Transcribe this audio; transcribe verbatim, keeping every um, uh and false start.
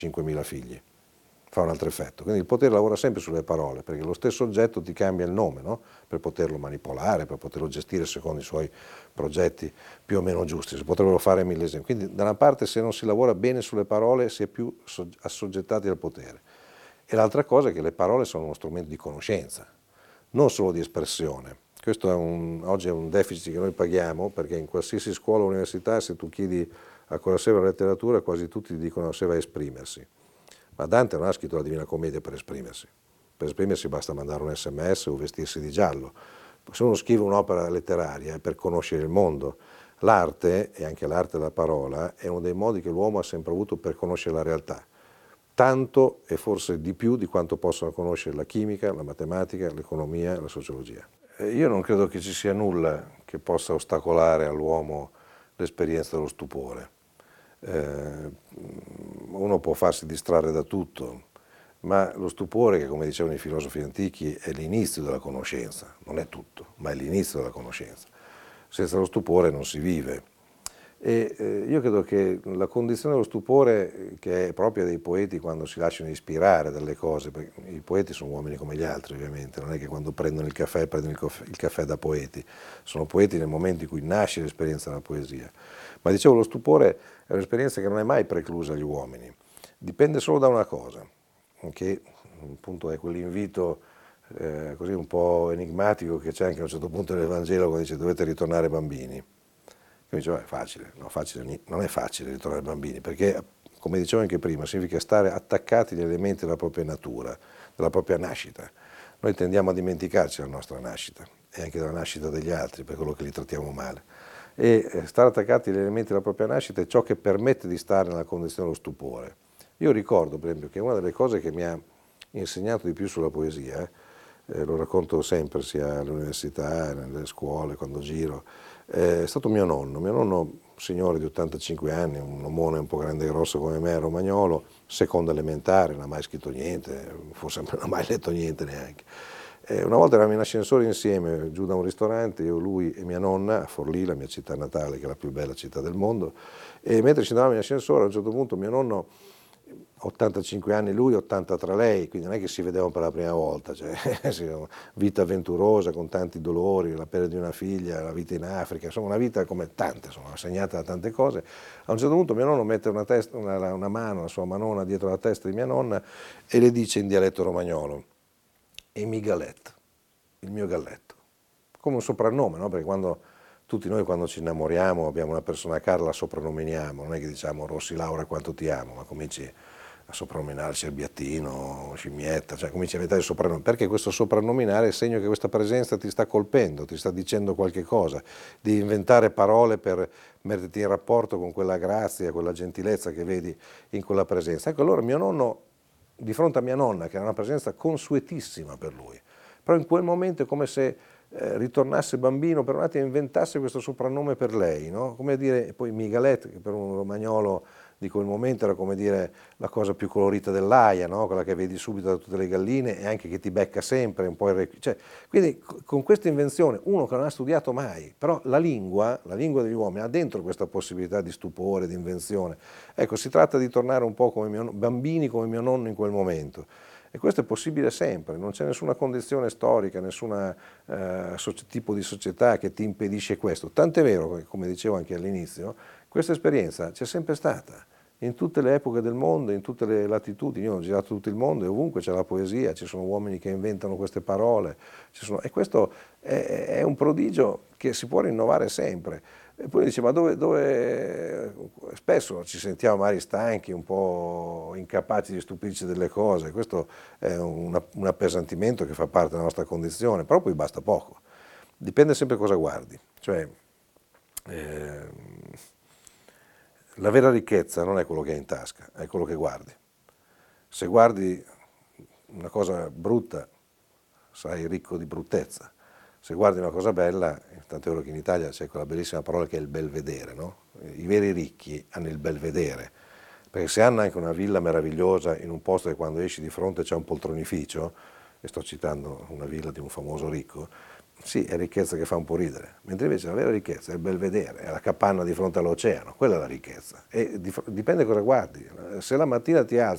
cinquemila figli, fa un altro effetto. Quindi il potere lavora sempre sulle parole, perché lo stesso oggetto ti cambia il nome, no? Per poterlo manipolare, per poterlo gestire secondo i suoi progetti più o meno giusti. Si potrebbero fare mille esempi. Quindi da una parte, se non si lavora bene sulle parole, si è più assoggettati al potere. E l'altra cosa è che le parole sono uno strumento di conoscenza, non solo di espressione. Questo è un, oggi è un deficit che noi paghiamo, perché in qualsiasi scuola o università, se tu chiedi a cosa serve la letteratura, quasi tutti ti dicono serve a esprimersi. Ma Dante non ha scritto la Divina Commedia per esprimersi. Per esprimersi basta mandare un sms o vestirsi di giallo. Se uno scrive un'opera letteraria è per conoscere il mondo. L'arte, e anche l'arte della parola, è uno dei modi che l'uomo ha sempre avuto per conoscere la realtà. Tanto e forse di più di quanto possono conoscere la chimica, la matematica, l'economia e la sociologia. Io non credo che ci sia nulla che possa ostacolare all'uomo l'esperienza dello stupore. Eh, uno può farsi distrarre da tutto, ma lo stupore, che come dicevano i filosofi antichi, è l'inizio della conoscenza, non è tutto, ma è l'inizio della conoscenza. Senza lo stupore non si vive. E eh, io credo che la condizione dello stupore, che è propria dei poeti quando si lasciano ispirare dalle cose, perché i poeti sono uomini come gli altri ovviamente, non è che quando prendono il caffè prendono il caffè, il caffè da poeti, sono poeti nel momento in cui nasce l'esperienza della poesia. Ma dicevo, lo stupore è un'esperienza che non è mai preclusa agli uomini, dipende solo da una cosa, che appunto è quell'invito eh, così un po' enigmatico che c'è anche a un certo punto nell'Evangelo, quando dice dovete ritornare bambini. Io dicevo, è facile, no, facile, non è facile ritornare bambini, perché, come dicevo anche prima, significa stare attaccati agli elementi della propria natura, della propria nascita. Noi tendiamo a dimenticarci della nostra nascita e anche della nascita degli altri, per quello che li trattiamo male. E stare attaccati agli elementi della propria nascita è ciò che permette di stare nella condizione dello stupore. Io ricordo, per esempio, che una delle cose che mi ha insegnato di più sulla poesia, eh, lo racconto sempre sia all'università, nelle scuole, quando giro, è stato mio nonno, mio nonno, signore di ottantacinque anni, un omone un po' grande e grosso come me, romagnolo, seconda elementare, non ha mai scritto niente, forse non ha mai letto niente neanche. E una volta eravamo in ascensore insieme, giù da un ristorante, io, lui e mia nonna, a Forlì, la mia città natale, che è la più bella città del mondo, e mentre ci andavamo in ascensore, a un certo punto mio nonno, ottantacinque anni lui, ottantatré lei, quindi non è che si vedevano per la prima volta, cioè, vita avventurosa con tanti dolori, la pelle di una figlia, la vita in Africa, insomma una vita come tante, insomma, segnata da tante cose. A un certo punto mio nonno mette una, testa, una, una mano, la sua manona dietro la testa di mia nonna e le dice in dialetto romagnolo, e mi galletto, il mio galletto, come un soprannome, no? Perché quando tutti noi quando ci innamoriamo abbiamo una persona cara, la soprannominiamo, non è che diciamo Rossi Laura quanto ti amo, ma cominci a soprannominarci Albiattino, Scimmietta, cioè cominci a inventare il soprannome, perché questo soprannominare è il segno che questa presenza ti sta colpendo, ti sta dicendo qualche cosa, di inventare parole per metterti in rapporto con quella grazia, quella gentilezza che vedi in quella presenza. Ecco, allora mio nonno, di fronte a mia nonna, che era una presenza consuetissima per lui, però in quel momento è come se eh, ritornasse bambino per un attimo e inventasse questo soprannome per lei, no? Come dire, poi Migalet, che per un romagnolo di quel momento era come dire la cosa più colorita dell'aia, no? Quella che vedi subito da tutte le galline e anche che ti becca sempre, un po' il requ- cioè, quindi con questa invenzione, uno che non ha studiato mai, però la lingua, la lingua degli uomini ha dentro questa possibilità di stupore, di invenzione. Ecco, si tratta di tornare un po' come mio, bambini come mio nonno in quel momento. E questo è possibile sempre, non c'è nessuna condizione storica, nessun eh, tipo di società che ti impedisce questo. Tant'è vero che, come dicevo anche all'inizio, questa esperienza c'è sempre stata, in tutte le epoche del mondo, in tutte le latitudini. Io ho girato tutto il mondo e ovunque c'è la poesia, ci sono uomini che inventano queste parole, ci sono, e questo è, è un prodigio che si può rinnovare sempre. E poi dice, ma dove, dove, spesso ci sentiamo magari stanchi, un po' incapaci di stupirci delle cose, questo è un, un appesantimento che fa parte della nostra condizione, però poi basta poco, dipende sempre cosa guardi, cioè eh, la vera ricchezza non è quello che hai in tasca, è quello che guardi. Se guardi una cosa brutta, sarai ricco di bruttezza. Se guardi una cosa bella, tant'è vero che in Italia c'è quella bellissima parola che è il belvedere, no? I veri ricchi hanno il belvedere, perché se hanno anche una villa meravigliosa in un posto che quando esci di fronte c'è un poltronificio, e sto citando una villa di un famoso ricco, sì, è ricchezza che fa un po' ridere, mentre invece la vera ricchezza è il belvedere, è la capanna di fronte all'oceano, quella è la ricchezza. E dipende cosa guardi. Se la mattina ti alzi